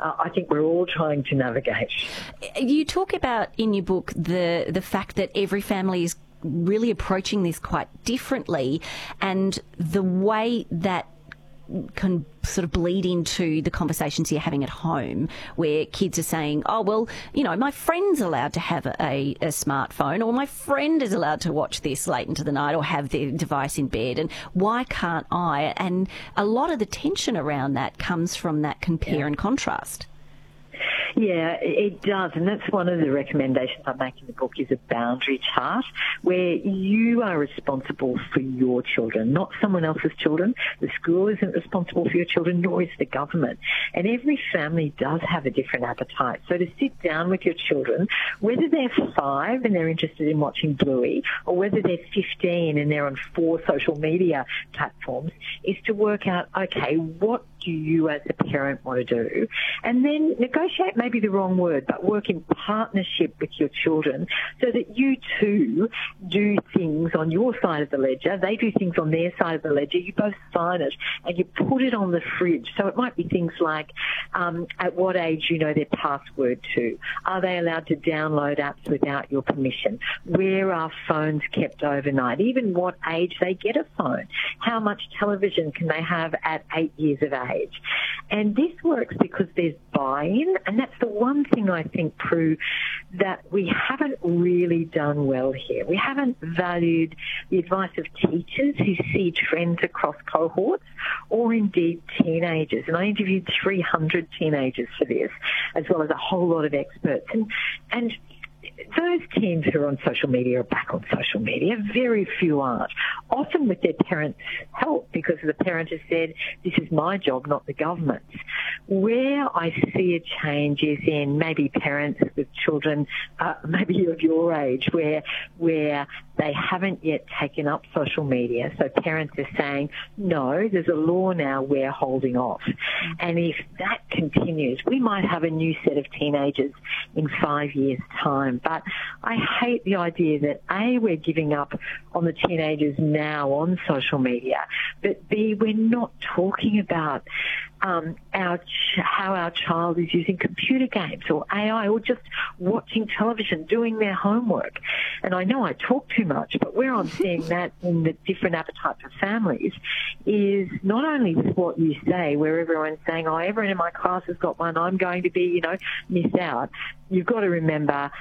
I think we're all trying to navigate. You talk about in your book the fact that every family is really approaching this quite differently, and the way that can sort of bleed into the conversations you're having at home, where kids are saying, oh, well, you know, my friend's allowed to have a smartphone, or my friend is allowed to watch this late into the night or have their device in bed, and why can't I? And a lot of the tension around that comes from that compare and contrast. Yeah, it does, and that's one of the recommendations I make in the book, is a boundary chart where you are responsible for your children, not someone else's children. The school isn't responsible for your children, nor is the government. And every family does have a different appetite. So to sit down with your children, whether they're 5 and they're interested in watching Bluey, or whether they're 15 and they're on 4 social media platforms, is to work out, okay, what do you as a parent want to do? And then negotiate, maybe the wrong word, but work in partnership with your children so that you too do things on your side of the ledger, they do things on their side of the ledger, you both sign it and you put it on the fridge. So it might be things like at what age you know their password to, are they allowed to download apps without your permission, where are phones kept overnight, even what age they get a phone, how much television can they have at 8 years of age. And this works because there's buy-in, and that's the one thing I think, Prue, that we haven't really done well here. We haven't valued the advice of teachers who see trends across cohorts, or indeed teenagers. And I interviewed 300 teenagers for this, as well as a whole lot of experts. And those teens who are on social media are back on social media. Very few aren't. Often with their parents' help, because the parent has said, this is my job, not the government's. Where I see a change is in maybe parents with children, maybe of your age, where they haven't yet taken up social media. So parents are saying, no, there's a law now, we're holding off. And if that continues, we might have a new set of teenagers in 5 years' time. But I hate the idea that, A, we're giving up on the teenagers now on social media, but B, we're not talking about how our child is using computer games or AI, or just watching television, doing their homework. And I know I talk too much, but where I'm seeing that in the different appetites of families is not only with what you say, where everyone's saying, oh, everyone in my class has got one, I'm going to be, miss out. You've got to remember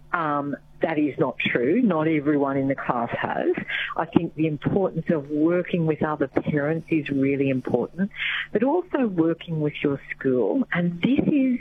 that is not true. Not everyone in the class has. I think the importance of working with other parents is really important, but also working with your school. And this is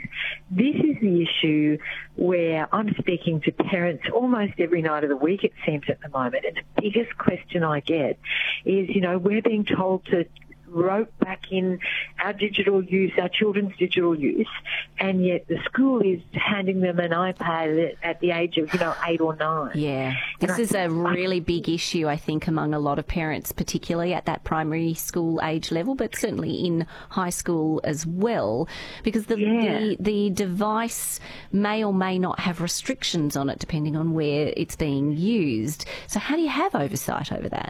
the issue where I'm speaking to parents almost every night of the week, it seems, at the moment. And the biggest question I get is, we're being told to rope back in our digital use, our children's digital use, and yet the school is handing them an iPad at the age of, 8 or 9. Yeah. This is a really big issue, I think, among a lot of parents, particularly at that primary school age level, but certainly in high school as well, because the device may or may not have restrictions on it depending on where it's being used. So how do you have oversight over that?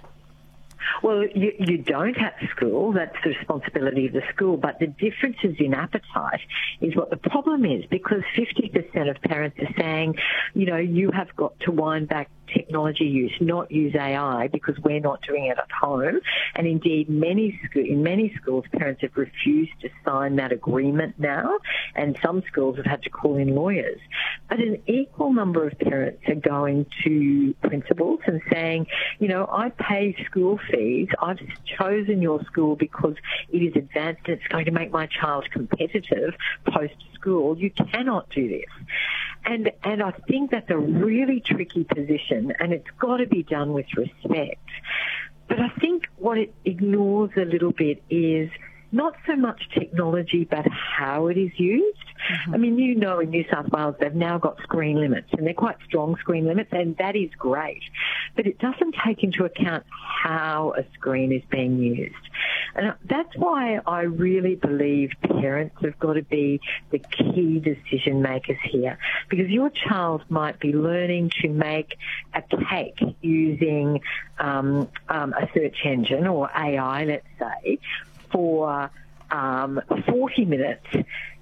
Well, you don't at school. That's the responsibility of the school. But the differences in appetite is what the problem is, because 50% of parents are saying, you have got to wind back technology use, not use AI, because we're not doing it at home. And indeed, in many schools, parents have refused to sign that agreement now, and some schools have had to call in lawyers. But an equal number of parents are going to principals and saying, I pay school fees. I've chosen your school because it is advanced and it's going to make my child competitive post-school. You cannot do this. And I think that's a really tricky position, and it's got to be done with respect. But I think what it ignores a little bit is not so much technology, but how it is used. Mm-hmm. I mean, in New South Wales, they've now got screen limits, and they're quite strong screen limits, and that is great. But it doesn't take into account how a screen is being used. And that's why I really believe parents have got to be the key decision makers here, because your child might be learning to make a cake using a search engine or AI, let's say, for 40 minutes,